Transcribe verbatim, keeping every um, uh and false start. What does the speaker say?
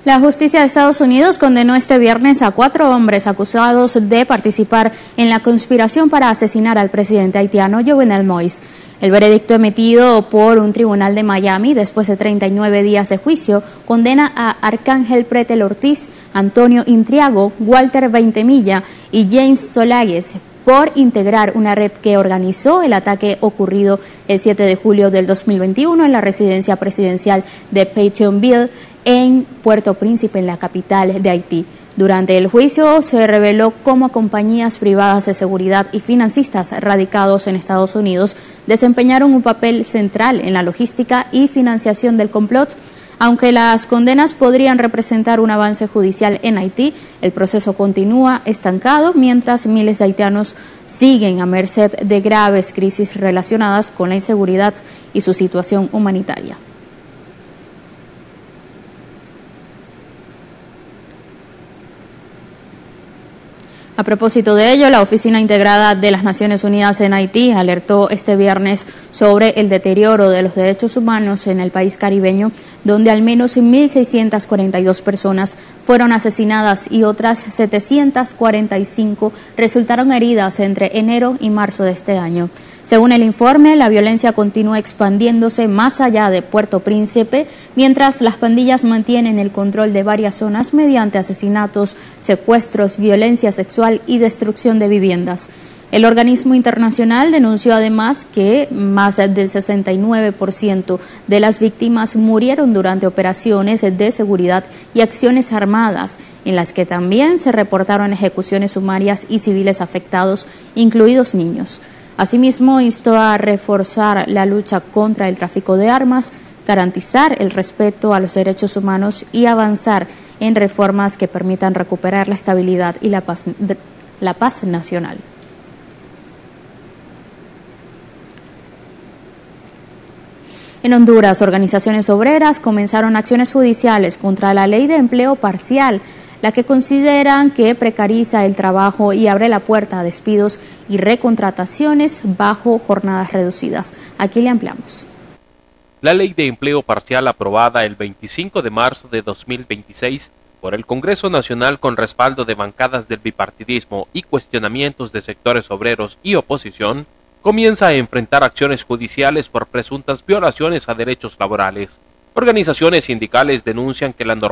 La justicia de Estados Unidos condenó este viernes a cuatro hombres acusados de participar en la conspiración para asesinar al presidente haitiano Jovenel Moïse. El veredicto emitido por un tribunal de Miami después de treinta y nueve días de juicio condena a Arcángel Pretel Ortiz, Antonio Intriago, Walter Veintemilla y James Solagues por integrar una red que organizó el ataque ocurrido el siete de julio del dos mil veintiuno en la residencia presidencial de Pétionville en Puerto Príncipe, en la capital de Haití. Durante el juicio se reveló cómo compañías privadas de seguridad y financistas radicados en Estados Unidos desempeñaron un papel central en la logística y financiación del complot. Aunque las condenas podrían representar un avance judicial en Haití, el proceso continúa estancado mientras miles de haitianos siguen a merced de graves crisis relacionadas con la inseguridad y su situación humanitaria. A propósito de ello, la Oficina Integrada de las Naciones Unidas en Haití alertó este viernes sobre el deterioro de los derechos humanos en el país caribeño, donde al menos mil seiscientas cuarenta y dos personas fueron asesinadas y otras setecientas cuarenta y cinco resultaron heridas entre enero y marzo de este año. Según el informe, la violencia continúa expandiéndose más allá de Puerto Príncipe, mientras las pandillas mantienen el control de varias zonas mediante asesinatos, secuestros, violencia sexual y destrucción de viviendas. El organismo internacional denunció además que más del sesenta y nueve por ciento de las víctimas murieron durante operaciones de seguridad y acciones armadas, en las que también se reportaron ejecuciones sumarias y civiles afectados, incluidos niños. Asimismo, instó a reforzar la lucha contra el tráfico de armas, garantizar el respeto a los derechos humanos y avanzar en reformas que permitan recuperar la estabilidad y la paz, la paz nacional. En Honduras, organizaciones obreras comenzaron acciones judiciales contra la ley de empleo parcial, la que consideran que precariza el trabajo y abre la puerta a despidos y recontrataciones bajo jornadas reducidas. Aquí le ampliamos. La ley de empleo parcial aprobada el veinticinco de marzo de dos mil veintiséis por el Congreso Nacional con respaldo de bancadas del bipartidismo y cuestionamientos de sectores obreros y oposición, comienza a enfrentar acciones judiciales por presuntas violaciones a derechos laborales. Organizaciones sindicales denuncian que la normativa